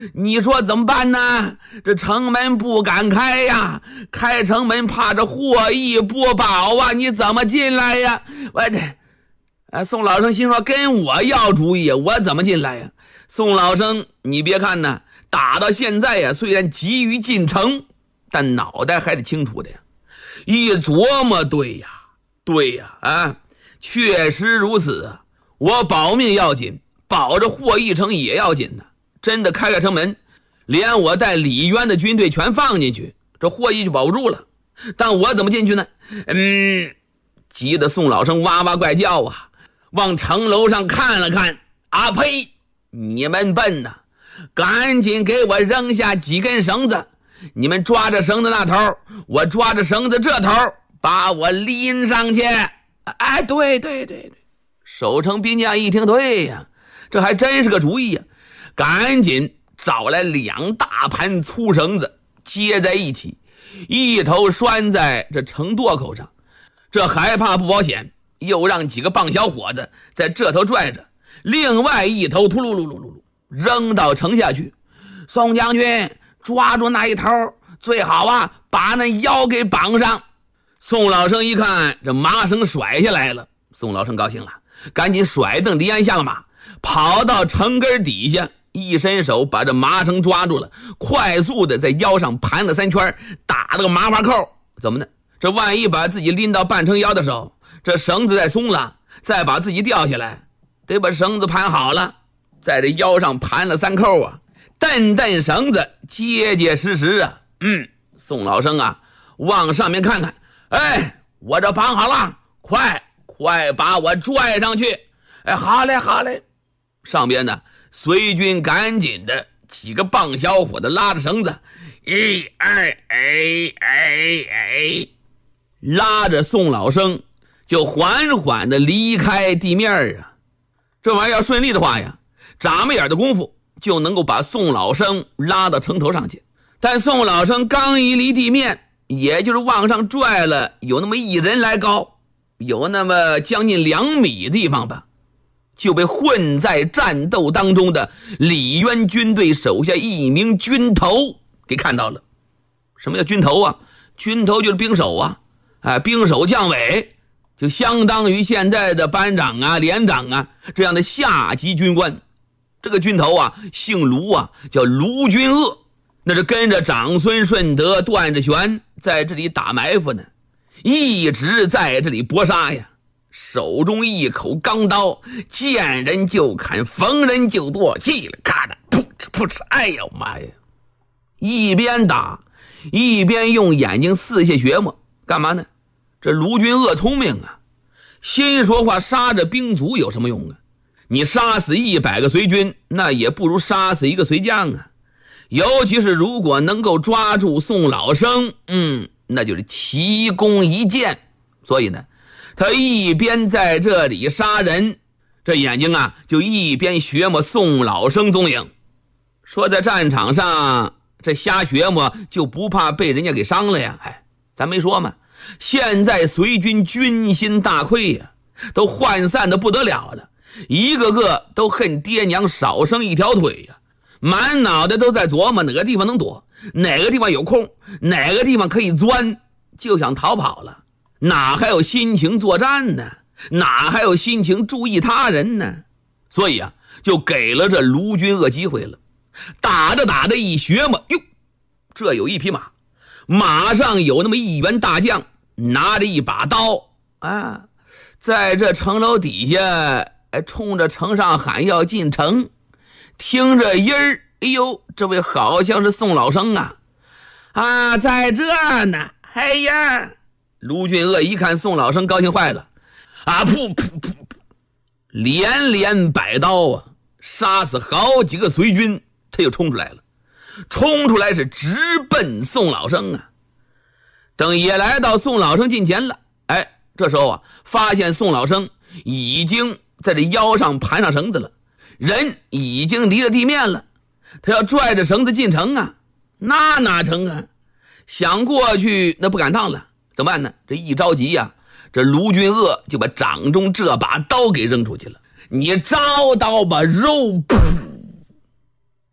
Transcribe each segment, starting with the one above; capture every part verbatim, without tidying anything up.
你说怎么办呢？这城门不敢开呀，开城门怕这祸意不保啊，你怎么进来呀？我这哎，宋老生心说跟我要主意，我怎么进来呀？宋老生，你别看呢，打到现在呀，虽然急于进城，但脑袋还是清楚的呀。一琢磨，对呀，对呀，啊，确实如此啊！我保命要紧，保着霍邑城也要紧呢。真的开开城门，连我带李渊的军队全放进去，这霍邑就保不住了。但我怎么进去呢？嗯，急得宋老生哇哇怪叫啊，往城楼上看了看，啊呸！你们笨呐，赶紧给我扔下几根绳子，你们抓着绳子那头，我抓着绳子这头，把我拎上去。哎，对对对对，守城兵将一听，对呀，这还真是个主意呀，赶紧找来两大盘粗绳子接在一起，一头拴在这城垛口上，这害怕不保险，又让几个棒小伙子在这头拽着，另外一头突噜噜噜噜噜扔到城下去。宋将军抓住那一头，最好啊把那腰给绑上。宋老生一看这麻绳甩下来了，宋老生高兴了，赶紧甩蹬离鞍下了马，跑到城根底下，一伸手把这麻绳抓住了，快速的在腰上盘了三圈，打了个麻花扣。怎么呢？这万一把自己拎到半程腰的时候，这绳子再松了，再把自己掉下来，得把绳子盘好了，在这腰上盘了三扣啊，蹬蹬绳子结结实实啊。嗯，宋老生啊往上面看看，哎，我这绑好了，快快把我拽上去。哎，好嘞好嘞。上边呢随军赶紧的几个棒小伙子拉着绳子，一二哎哎哎，拉着宋老生就缓缓的离开地面啊。这玩意儿要顺利的话呀，眨巴眼的功夫就能够把宋老生拉到城头上去。但宋老生刚一离地面，也就是往上拽了有那么一人来高，有那么将近两米的地方吧，就被混在战斗当中的李渊军队手下一名军头给看到了。什么叫军头啊？军头就是兵手啊，哎，兵手将委，就相当于现在的班长啊、连长啊这样的下级军官。这个军头啊姓卢啊，叫卢军鄂，那是跟着长孙顺德、段志玄在这里打埋伏呢，一直在这里搏杀呀，手中一口钢刀，见人就砍，逢人就剁，叽里咔的，噗哧噗哧，哎呦妈呀！一边打一边用眼睛四下学摸，干嘛呢？这卢军鄂聪明啊，心说话，杀着兵卒有什么用啊？你杀死一百个随军，那也不如杀死一个随将啊。尤其是如果能够抓住宋老生，嗯，那就是奇功一件。所以呢，他一边在这里杀人，这眼睛啊就一边学摸宋老生踪影。说在战场上这瞎学摸就不怕被人家给伤了呀？哎，咱没说嘛，现在随军军心大溃呀，都涣散的不得了了，一个个都恨爹娘少生一条腿呀，满脑袋都在琢磨哪个地方能躲，哪个地方有空，哪个地方可以钻，就想逃跑了，哪还有心情作战呢？哪还有心情注意他人呢？所以啊，就给了这卢军鄂机会了。打着打着一学嘛，哟，这有一匹马，马上有那么一员大将拿着一把刀啊，在这城楼底下哎，冲着城上喊要进城。听着音儿，哎呦，这位好像是宋老生啊啊，在这呢。哎呀，卢俊鄂一看宋老生，高兴坏了啊，噗噗噗噗，连连摆刀啊，杀死好几个随军，他又冲出来了，冲出来是直奔宋老生啊。等也来到宋老生近前了，哎，这时候啊，发现宋老生已经在这腰上盘上绳子了，人已经离了地面了，他要拽着绳子进城啊，那哪成啊？想过去那不敢当了，怎么办呢？这一着急呀、啊，这卢俊鄂就把掌中这把刀给扔出去了。你招刀吧，肉噗！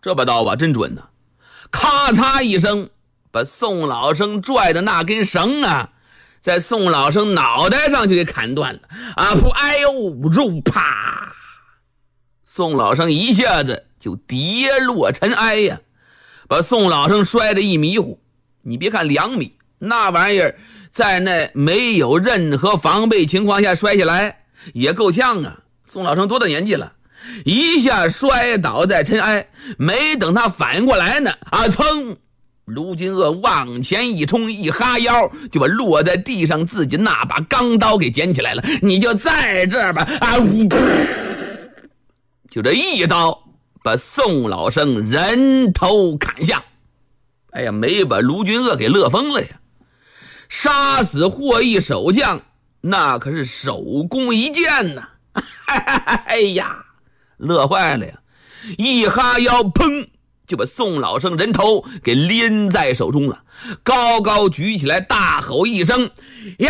这把刀啊真准呐、啊！咔嚓一声，把宋老生拽的那根绳啊，在宋老生脑袋上就给砍断了啊！噗！哎呦，肉啪！宋老生一下子就跌落尘埃呀、啊，把宋老生摔得一迷糊。你别看两米，那玩意儿在那没有任何防备情况下摔下来也够呛啊！宋老生多大年纪了？一下摔倒在尘埃，没等他反过来呢，啊噌！卢俊鄂往前一冲，一哈腰就把落在地上自己那把钢刀给捡起来了。你就在这儿吧，啊呜！就这一刀把宋老生人头砍下。哎呀，没把卢俊鄂给乐疯了呀！杀死霍毅守将，那可是手工一剑呐！哎呀，乐坏了呀！一哈腰，砰！就把宋老生人头给拎在手中了，高高举起来，大吼一声：“呀！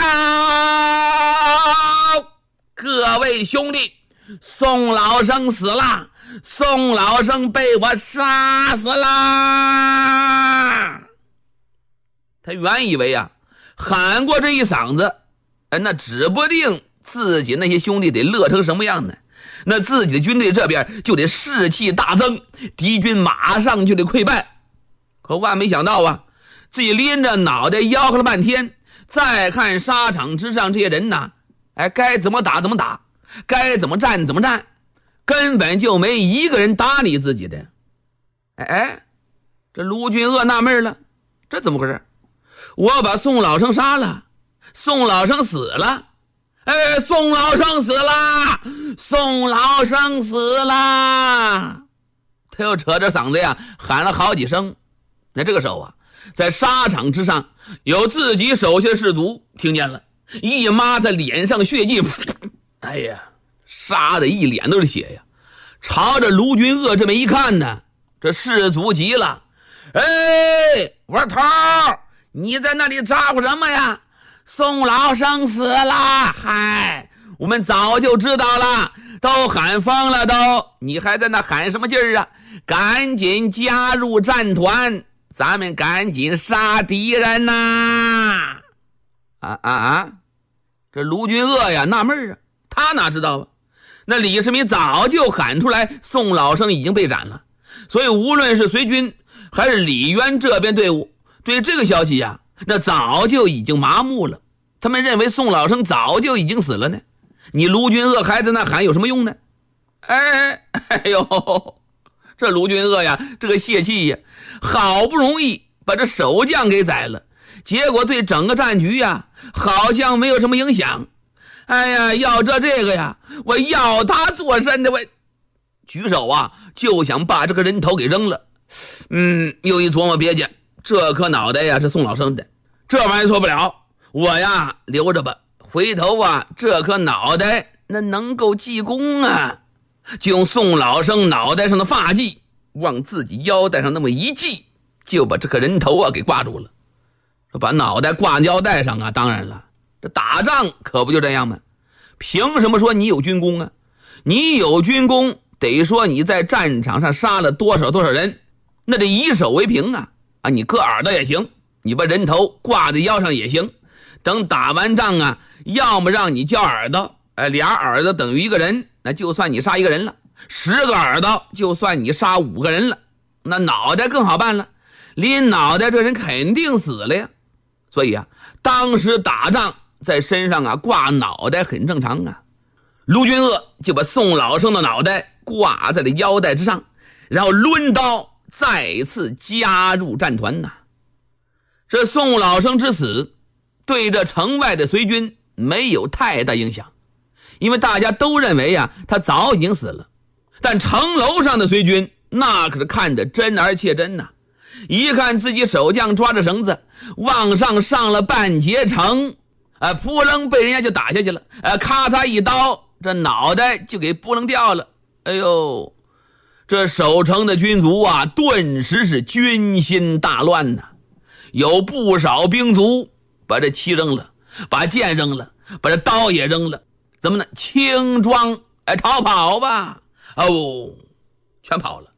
各位兄弟，宋老生死了！宋老生被我杀死啦！”他原以为啊，喊过这一嗓子，哎，那指不定自己那些兄弟得乐成什么样呢？那自己的军队这边就得士气大增，敌军马上就得溃败。可万没想到啊，自己拎着脑袋吆喝了半天，再看沙场之上这些人呐，哎，该怎么打怎么打，该怎么战怎么战，根本就没一个人搭理自己的。哎哎，这卢俊鄂纳闷了，这怎么回事？我把宋老生杀了，宋老生死了。哎，宋老生死了！宋老生死了！他又扯着嗓子呀，喊了好几声。那这个时候啊，在沙场之上，有自己手下士卒听见了，一抹在脸上血迹，哎呀，杀的一脸都是血呀！朝着卢俊鄂这么一看呢，这士卒急了：“哎，我说头儿，你在那里咋呼什么呀？宋老生死了！嗨，我们早就知道了，都喊疯了都，你还在那喊什么劲儿啊？赶紧加入战团，咱们赶紧杀敌人呐！”啊啊啊！这卢俊鄂呀纳闷啊，他哪知道啊？那李世民早就喊出来，宋老生已经被斩了，所以无论是随军还是李渊这边队伍，对这个消息呀，那早就已经麻木了，他们认为宋老生早就已经死了呢。你卢俊鄂还在那喊有什么用呢？哎哎呦，这卢俊鄂呀，这个泄气呀，好不容易把这守将给宰了，结果对整个战局呀，好像没有什么影响。哎呀，要这这个呀，我要他做甚的？我举手啊，就想把这个人头给扔了。嗯，又一琢磨别介，这颗脑袋呀是宋老生的，这玩意儿错不了，我呀留着吧，回头啊这颗脑袋那能够记功啊，就用宋老生脑袋上的发髻往自己腰带上那么一系，就把这颗人头啊给挂住了。说把脑袋挂腰带上啊，当然了，这打仗可不就这样吗？凭什么说你有军功啊？你有军功得说你在战场上杀了多少多少人，那得以手为凭啊！啊，你割耳朵也行，你把人头挂在腰上也行。等打完仗啊，要么让你交耳朵，哎，俩耳朵等于一个人，那就算你杀一个人了；十个耳朵就算你杀五个人了。那脑袋更好办了，拎脑袋这人肯定死了呀。所以啊，当时打仗在身上啊挂脑袋很正常啊。卢俊鄂就把宋老生的脑袋挂在了腰带之上，然后抡刀再次加入战团呐。这宋老生之死对这城外的随军没有太大影响，因为大家都认为呀他早已经死了。但城楼上的随军那可是看得真而切真呐，一看自己守将抓着绳子往上上了半截城，啊，扑棱被人家就打下去了，啊，咔嚓一刀，这脑袋就给扑棱掉了。哎呦，这守城的军卒啊，顿时是军心大乱呐、啊。有不少兵卒把这旗扔了，把剑扔了，把这刀也扔了，怎么呢？轻装哎逃跑吧！哦，全跑了。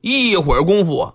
一会儿功夫